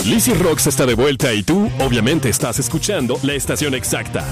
Lizzy Rocks está de vuelta y tú, obviamente, estás escuchando la estación exacta.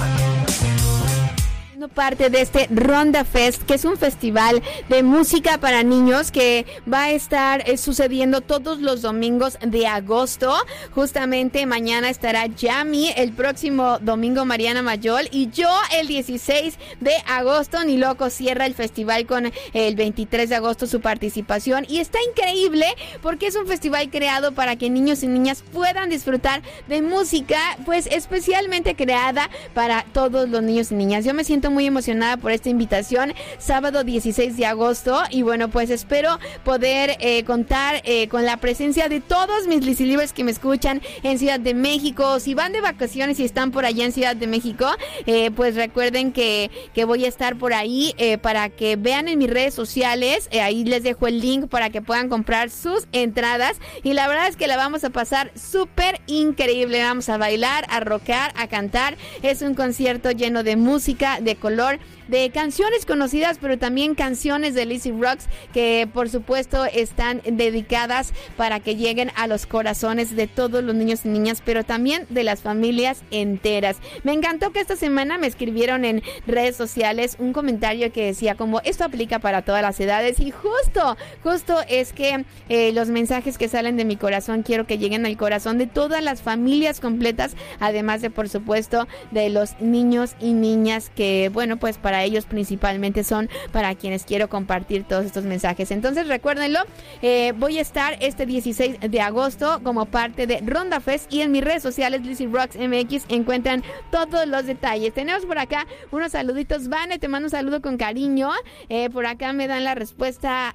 Parte de este Ronda Fest, que es un festival de música para niños que va a estar sucediendo todos los domingos de agosto. Justamente mañana estará Yami, el próximo domingo Mariana Mayol y yo el 16 de agosto. Ni loco cierra el festival con el 23 de agosto su participación y está increíble porque es un festival creado para que niños y niñas puedan disfrutar de música, pues especialmente creada para todos los niños y niñas. Yo me siento muy emocionada por esta invitación, sábado 16 de agosto, y bueno, pues espero poder contar con la presencia de todos mis Lizzy Livers que me escuchan en Ciudad de México. Si van de vacaciones y están por allá en Ciudad de México, pues recuerden que voy a estar por ahí para que vean en mis redes sociales, ahí les dejo el link para que puedan comprar sus entradas, y la verdad es que la vamos a pasar súper increíble, vamos a bailar, a rockear, a cantar. Es un concierto lleno de música, de color, de canciones conocidas, pero también canciones de Lizzy Rocks que por supuesto están dedicadas para que lleguen a los corazones de todos los niños y niñas, pero también de las familias enteras. Me encantó que esta semana me escribieron en redes sociales un comentario que decía como esto aplica para todas las edades, y justo es que los mensajes que salen de mi corazón quiero que lleguen al corazón de todas las familias completas, además de por supuesto de los niños y niñas que bueno, pues para ellos principalmente son para quienes quiero compartir todos estos mensajes. Entonces recuérdenlo, voy a estar este 16 de agosto como parte de Ronda Fest, y en mis redes sociales Lizzy Rocks MX encuentran todos los detalles. Tenemos por acá unos saluditos. Vane, te mando un saludo con cariño. Por acá me dan la respuesta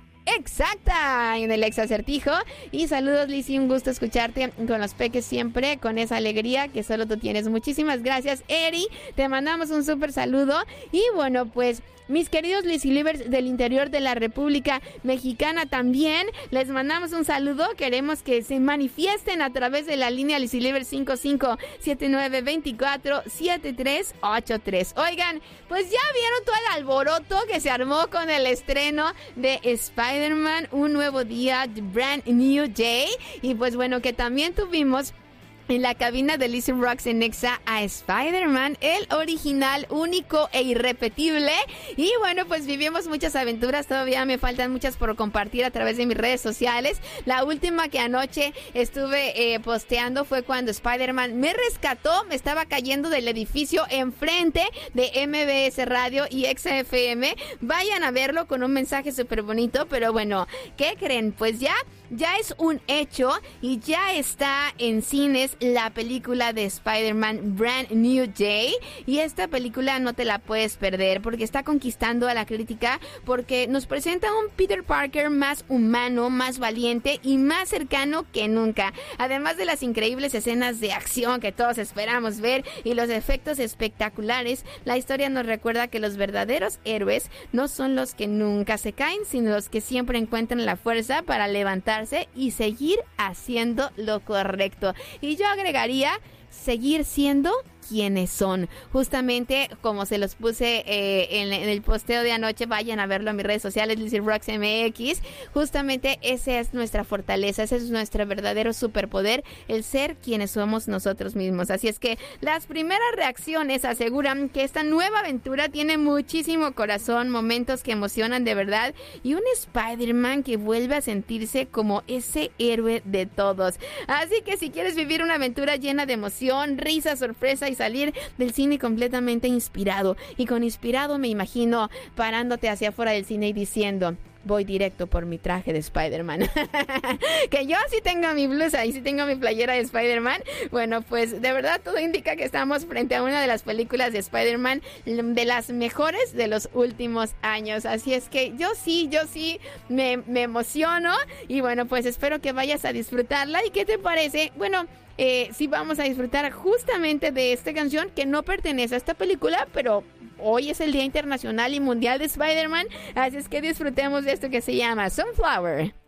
exacta en el ex acertijo. Y saludos, Lizzy, un gusto escucharte con los peques siempre, con esa alegría que solo tú tienes. Muchísimas gracias, Eri, te mandamos un súper saludo. Y bueno, pues mis queridos Lizzy Livers del interior de la República Mexicana también les mandamos un saludo. Queremos que se manifiesten a través de la línea Lizzy Livers 5579247383. Oigan, pues ya vieron todo el alboroto que se armó con el estreno de Spider-Man, Un Nuevo Día, The Brand New Day, y pues bueno, que también tuvimos en la cabina de Lizzy Rocks en Nexa a Spider-Man, el original, único e irrepetible. Y bueno, pues vivimos muchas aventuras, todavía me faltan muchas por compartir a través de mis redes sociales. La última que anoche estuve posteando fue cuando Spider-Man me rescató, me estaba cayendo del edificio enfrente de MBS Radio y XFM. Vayan a verlo con un mensaje súper bonito, pero bueno, ¿qué creen? Pues ya es un hecho y ya está en cines la película de Spider-Man Brand New Day, y esta película no te la puedes perder porque está conquistando a la crítica, porque nos presenta un Peter Parker más humano, más valiente y más cercano que nunca, además de las increíbles escenas de acción que todos esperamos ver y los efectos espectaculares. La historia nos recuerda que los verdaderos héroes no son los que nunca se caen, sino los que siempre encuentran la fuerza para levantarse y seguir haciendo lo correcto. Y yo agregaría, seguir siendo quienes son. Justamente como se los puse en el posteo de anoche, vayan a verlo en mis redes sociales, Lizzy Rocks MX. Justamente esa es nuestra fortaleza, ese es nuestro verdadero superpoder, el ser quienes somos nosotros mismos. Así es que las primeras reacciones aseguran que esta nueva aventura tiene muchísimo corazón, momentos que emocionan de verdad y un Spider-Man que vuelve a sentirse como ese héroe de todos. Así que si quieres vivir una aventura llena de emoción, risa, sorpresa y salir del cine completamente inspirado, y con inspirado me imagino parándote hacia afuera del cine y diciendo: voy directo por mi traje de Spider-Man. Que yo sí tengo mi blusa y sí tengo mi playera de Spider-Man. Bueno, pues de verdad todo indica que estamos frente a una de las películas de Spider-Man de las mejores de los últimos años. Así es que yo sí me emociono, y bueno, pues espero que vayas a disfrutarla. ¿Y qué te parece? Bueno, sí vamos a disfrutar justamente de esta canción que no pertenece a esta película, pero hoy es el Día Internacional y Mundial de Spider-Man, así es que disfrutemos de esto que se llama Sunflower.